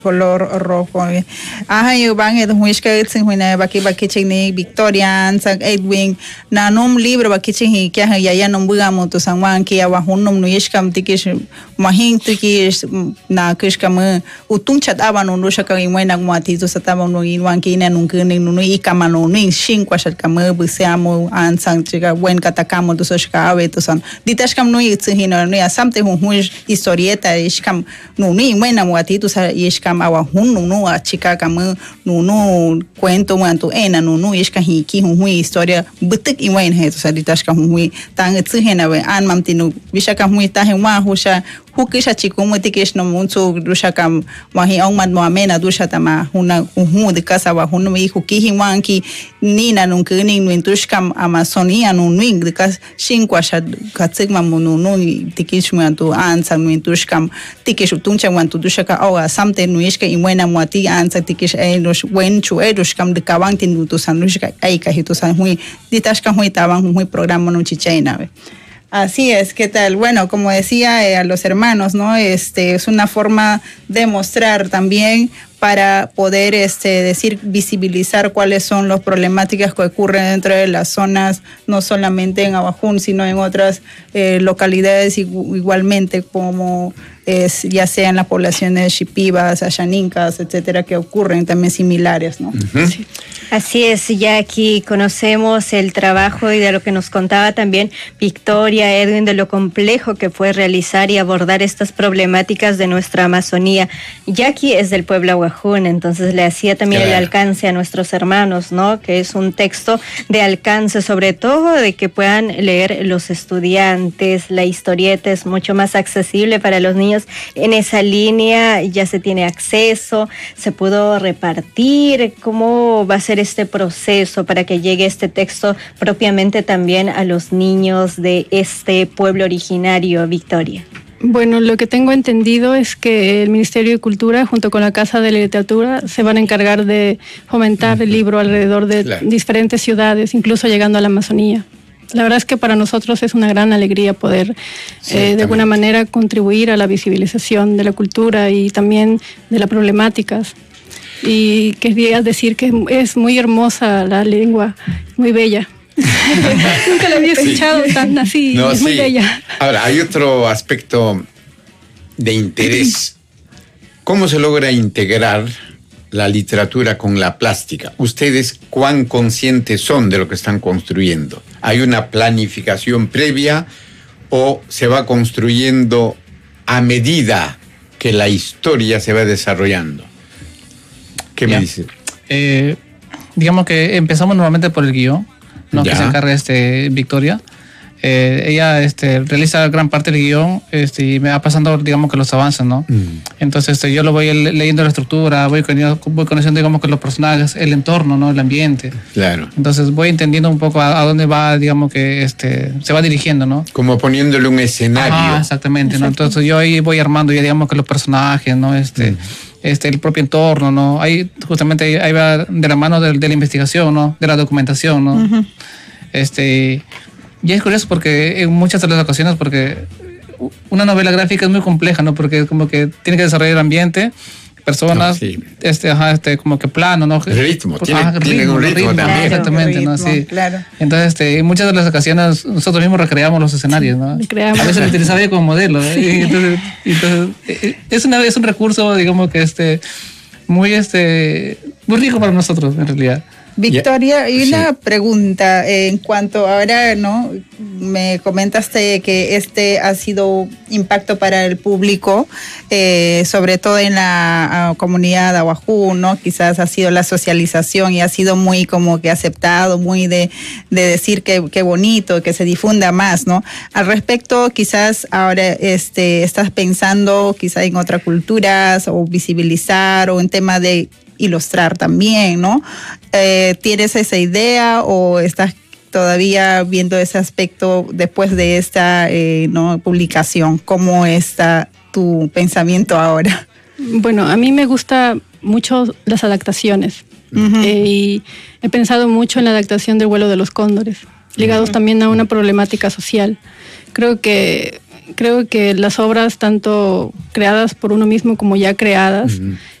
color rojo. Yo van a huishka sin baki chini Victorian sang Edwin na nom libro baki chini kya ya nom bugamo to sangwan ki awa hunnom no yishkam tikish mahin tikish na kishkam utun chat aba no shaka imwena ngwati to sataba no inwan ki na nun kuni no ikama no nin shin kwa shat kam busiamo an sang chiga buen katakamo to soshka ave to san ditashkam no yitsin no ya samte hun historieta ishkam no ni imwena ngwati to sa yishkam awa hunno no a chica kam no cuento manto ena no ishka hiki hui historia butik iwain he to sa ditashka hui tang tsihena we an mamtinu bishaka hui ta he wa husha hukisha chiku mutikish no munso dushakam wahi ongman mo amena dushatama huna hu de casa wa hunu mi hukihi wanki nina nun kuni nuintushkam amazonia no nuing de kas shinkwa sha katsigma no tikish manto ansa nuintushkam tikish utuncha wantu dushaka awa samte nuishka imwena muati ansa tikish enos wenchu erushkam de kawanti nutu sanushka aika hitu san hui ditashka hui taban hui programa no chichaina. Así es, ¿qué tal? Bueno, como decía a los hermanos, ¿no? Es una forma de mostrar también para poder decir, visibilizar cuáles son las problemáticas que ocurren dentro de las zonas, no solamente en Abajún, sino en otras localidades igualmente, como ya sea en las poblaciones shipibas, ayaninkas, etcétera, que ocurren también similares, ¿no? Uh-huh. Sí. Así es, ya aquí conocemos el trabajo y de lo que nos contaba también Victoria, Edwin, de lo complejo que fue realizar y abordar estas problemáticas de nuestra Amazonía. Jackie es del pueblo Abajún, entonces le hacía también el alcance a nuestros hermanos, ¿no? Que es un texto de alcance, sobre todo de que puedan leer los estudiantes. La historieta es mucho más accesible para los niños. En esa línea ya se tiene acceso, se pudo repartir. ¿Cómo va a ser este proceso para que llegue este texto propiamente también a los niños de este pueblo originario, Victoria? Bueno, lo que tengo entendido es que el Ministerio de Cultura, junto con la Casa de la Literatura, se van a encargar de fomentar el libro alrededor de diferentes ciudades, incluso llegando a la Amazonía. La verdad es que para nosotros es una gran alegría poder, de alguna manera, contribuir a la visibilización de la cultura y también de las problemáticas. Y quería decir que es muy hermosa la lengua, muy bella. Nunca la había escuchado tan así, no, es muy bella. Ahora, hay otro aspecto de interés. ¿Cómo se logra integrar la literatura con la plástica? ¿Ustedes cuán conscientes son de lo que están construyendo? ¿Hay una planificación previa o se va construyendo a medida que la historia se va desarrollando? ¿Qué me dice? Digamos que empezamos normalmente por el guión, ¿no? Que se encarga Victoria. Ella realiza gran parte del guión y me va pasando, digamos, que los avances, ¿no? Entonces yo lo voy leyendo la estructura, voy conociendo, digamos, que los personajes, el entorno, ¿no? El ambiente. Claro. Entonces voy entendiendo un poco a dónde va, digamos, que se va dirigiendo, ¿no? Como poniéndole un escenario. Ah, exactamente, ¿no? Entonces yo ahí voy armando ya, digamos, que los personajes, ¿no? El propio entorno, ¿no? Ahí justamente ahí va de la mano de la investigación, ¿no? De la documentación, ¿no? Uh-huh. Y es curioso porque en muchas de las ocasiones, porque una novela gráfica es muy compleja, ¿no? Porque como que tiene que desarrollar el ambiente, personas, como que plano, ¿no? Ritmo, tiene un ritmo también. Exactamente, ritmo, ¿no? Sí. Claro. Entonces, en muchas de las ocasiones nosotros mismos recreamos los escenarios, ¿no? A veces lo utilizaba como modelo, ¿no? Sí. Entonces es un recurso, digamos que muy rico para nosotros, en realidad. Victoria, hay una pregunta en cuanto ahora, ¿no? Me comentaste que ha sido impacto para el público, sobre todo en la comunidad de Abajún, ¿no? Quizás ha sido la socialización y ha sido muy como que aceptado, muy de decir que bonito, que se difunda más, ¿no? Al respecto, quizás ahora estás pensando quizás en otras culturas o visibilizar o en tema de ilustrar también, ¿no? ¿Tienes esa idea o estás todavía viendo ese aspecto después de esta publicación? ¿Cómo está tu pensamiento ahora? Bueno, a mí me gusta mucho las adaptaciones. Uh-huh. Y he pensado mucho en la adaptación del vuelo de los cóndores, ligados también a una problemática social. Creo que las obras, tanto creadas por uno mismo como ya creadas,